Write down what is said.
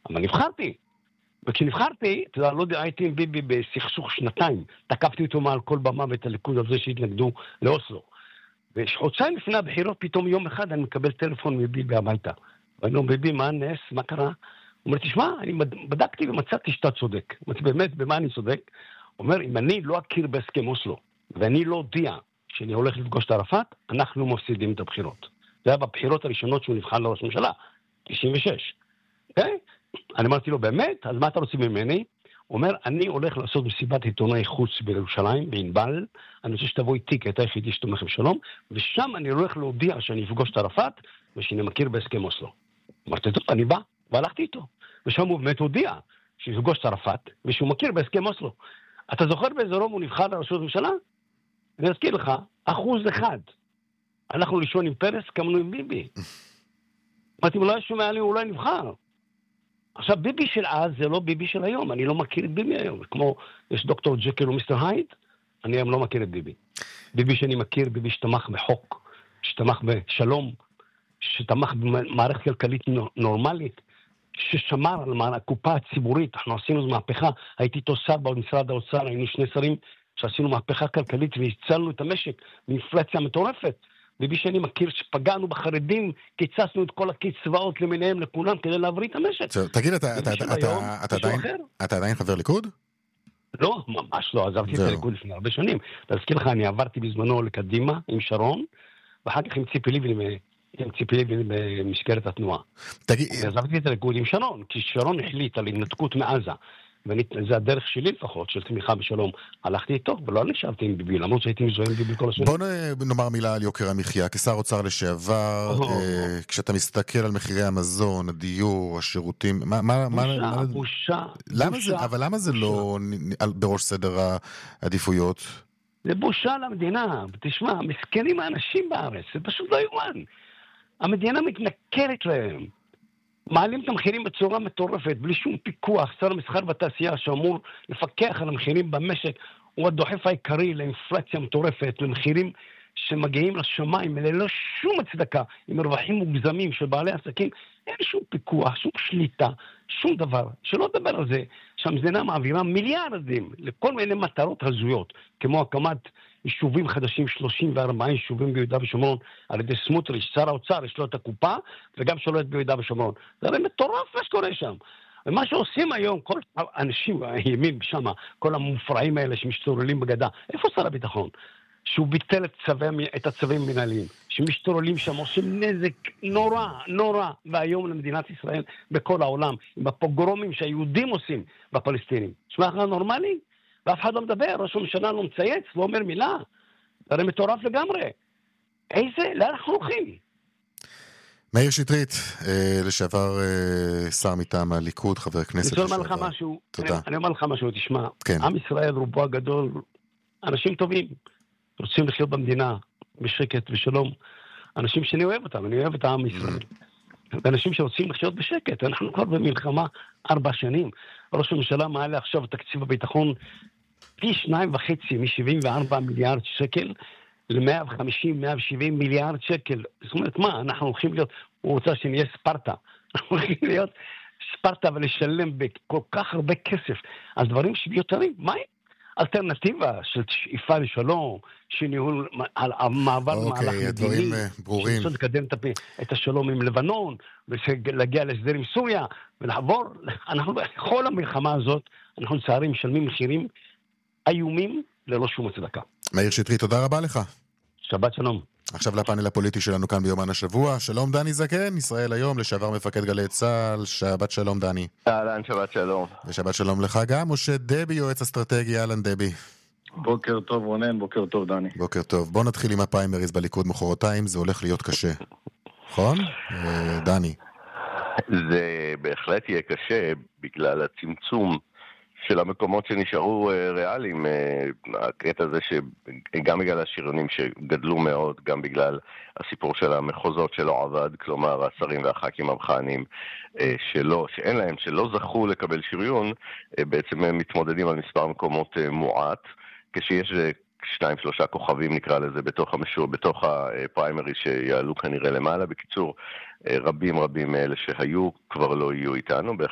אבל נבחרתי. וכשנבחרתי, אתה יודע, לא הייתי עם ביבי בסכסוך שנתיים, תקפתי אותו מעל כל במה ואת הליכוד על זה שהתנגדו לאוסלו. וחודשיים לפני הבחירות, פתאום יום אחד אני מקבל טלפון מביבי הביתה. ואני אומר, ביבי, מה הנס? מה קרה? הוא אומר, תשמע, אני בדקתי ומצאתי שאתה צודק. באמת, במה אני צודק? הוא אומר, אם אני לא אכיר בהסכם אוסלו, ואני לא הודיע שאני הולך לפגוש את ערפאת, אנחנו מפסידים את הבחירות. זה היה בבחירות הראשונות שהוא נבחר לראש ממשלה, 96. אוקיי? אני אמרתי לו, באמת? אז מה אתה רוצה ממני? הוא אומר, אני הולך לעשות מסיבת עיתונאי חוץ בירושלים, בענבל, אני רוצה שתבוא איתי, כי אתה היחידי שתומך בשלום, ושם אני הולך להודיע שאני אפגוש את ערפאת, ושאני מכיר בהסכם אוסלו. אמרתי, טוב, אני בא, והלכתי איתו. ושם הוא באמת הודיע שיפגוש את ערפאת, ושהוא מכיר בהסכם אוסלו. אתה זוכר באיזה רוב הוא נבחר לראשות ממשלה? אני אזכיר לך, 1%. אנחנו לישון עם פרס, קמנו עם ביבי. אמרתי, אולי שומע לי, אולי נבחר. עכשיו, ביבי של אז זה לא ביבי של היום. אני לא מכיר את ביבי היום. כמו יש דוקטור ג'קל ומיסטר הייד, אני היום לא מכיר את ביבי. ביבי שאני מכיר, ביבי שתמך בחוק, שתמך בשלום, שתמך במערכת כלכלית נורמלית, ששמר על הקופה הציבורית. אנחנו עשינו מהפכה, הייתי איתו שר במשרד האוצר, היינו 2 שרים שעשינו מהפכה כלכלית והצלנו את המשק מאינפלציה מטורפת. ביבי שאני מכיר שפגענו בחרדים, קיצצנו את כל הקצבאות למיניהם לכולם כדי להבריא את המשק. תגיד, אתה עדיין חבר ליכוד? לא, ממש לא, עזבתי את הליכוד לפני הרבה שנים. תזכיר לך, אני עברתי בזמנו לקדימה עם שרון, ואחר כך עם ציפי לבני במשקרת התנועה. עזבתי את הליכוד עם שרון, כי שרון החליט על התנתקות מעזה. וזה הדרך שלי לפחות, של תמיכה בשלום. הלכתי איתו, ולא נשארתי עם ביבי, למרות שהייתי מזוהה עם ביבי כל השנים. בוא נאמר מילה על יוקר המחיה. כשר אוצר לשעבר, כשאתה מסתכל על מחירי המזון, הדיור, השירותים, בושה. אבל למה זה לא בראש סדר העדיפויות? זה בושה למדינה. תשמע, מסכנים האנשים בארץ, זה פשוט לא יומן. המדינה מתנכרת להם. מעלים את המחירים בצורה מטורפת, בלי שום פיקוח. שר המסחר והתעשייה שאמור לפקח על המחירים במשק, הוא הדוחף העיקרי לאינפלציה מטורפת, למחירים שמגיעים לשמיים, ללא שום הצדקה, עם רווחים מוגזמים של בעלי עסקים. אין שום פיקוח, שום שליטה, שום דבר. שלא דבר על זה, שהמדינה מעבירה מיליארדים לכל מיני מטרות הזויות, כמו הקמת יישובים חדשים, 34 יישובים ביהודה ושומרון, על ידי סמוטריץ', שר האוצר, יש לו את הקופה, וגם שולט ביהודה ושומרון. זה הרי מטורף מה שקורה שם. ומה שעושים היום, כל האנשים הימים שם, כל המופרעים האלה שמשתוללים בגדה, איפה שר הביטחון? שהוא ביטל את הצווים מנהליים, שמשתוללים שם, עושים נזק נורא, והיום למדינת ישראל בכל העולם, עם הפוגרומים שהיהודים עושים בפלסטינים. שמע לך נורמלי? ואף אחד לא מדבר, ראש הממשלה לא מצייץ, לא אומר מילה. זה הרי מטורף לגמרי. לאן אנחנו הולכים? מאיר שטרית, לשעבר שר מטעם הליכוד, חבר כנסת לשעבר. תודה. אני אומר לך משהו, תשמע. עם ישראל רובו הגדול, אנשים טובים, רוצים לחיות במדינה, בשקט ושלום. אנשים שאני אוהב אותם, אני אוהב את העם ישראל. ואנשים שרוצים לחיות בשקט. אנחנו כבר במלחמה 4 שנים. ראש הממשלה מעלה עכשיו תקציב הביטחון פי 2.5 מ-74 מיליארד שקל ל-150-170 מיליארד שקל. זאת אומרת, מה? אנחנו הולכים להיות, הוא רוצה שנהיה ספרטה. אנחנו הולכים להיות ספרטה ולשלם בכל כך הרבה כסף על דברים שביותרים. מה? אלטרנטיבה של שאיפה לשלום, שניהול על המעבר מהלך הדברים ברורים. שצריך לקדם את השלום עם לבנון, ולהגיע להסדר עם סוריה, ולעבור, אנחנו בכל המלחמה הזאת, אנחנו לצערי משלמים מחירים איומים ללא שום הצדקה. מאיר שטרית, תודה רבה לך. שבת שלום. עכשיו לפאנל הפוליטי שלנו כאן ביומן השבוע. שלום דני זקן, ישראל היום, לשעבר מפקד גלי צה"ל. שבת שלום דני. אהלן, שבת שלום. ושבת שלום לך גם. משה דבי, יועץ אסטרטגי. אהלן דבי. בוקר טוב רונן, בוקר טוב דני. בוקר טוב. בוא נתחיל עם הפריימריז בליכוד מחרתיים, זה הולך להיות קשה. נכון? דני. זה בהחלט יהיה קשה בגלל הצמצום של המקומות שנשארו ריאליים, הקטע הזה שגם בגלל השריונים שגדלו מאוד, גם בגלל הסיפור של המחוזות שלא עבד, כלומר השרים והח"כים המכהנים שאין להם, שלא זכו לקבל שריון, בעצם הם מתמודדים על מספר מקומות מועט, כשיש 2-3 כוכבים נקרא לזה בתוך הפריימרי שיעלו כנראה למעלה. בקיצור, רבים מאלה שהיו כבר לא יהיו איתנו,